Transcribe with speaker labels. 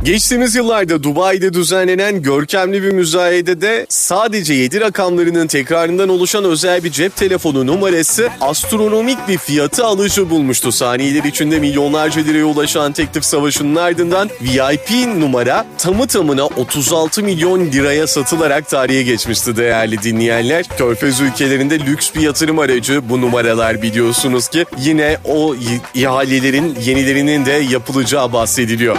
Speaker 1: Geçtiğimiz yıllarda Dubai'de düzenlenen görkemli bir müzayedede sadece 7 rakamlarının tekrarından oluşan özel bir cep telefonu numarası astronomik bir fiyatı alıcı bulmuştu. Saniyeler içinde milyonlarca liraya ulaşan teklif savaşının ardından VIP numara tamı tamına 36 milyon liraya satılarak tarihe geçmişti değerli dinleyenler. Körfez ülkelerinde lüks bir yatırım aracı bu numaralar, biliyorsunuz ki yine o ihalelerin yenilerinin de yapılacağı bahsediliyor.